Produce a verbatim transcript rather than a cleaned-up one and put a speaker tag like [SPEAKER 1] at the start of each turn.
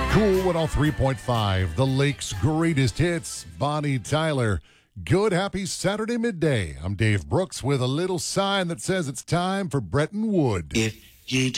[SPEAKER 1] Cool one oh three point five, the Lake's greatest hits. Bonnie Tyler. Good, happy Saturday midday. I'm Dave Brooks with a little sign that says it's time for Bretton Wood.
[SPEAKER 2] If you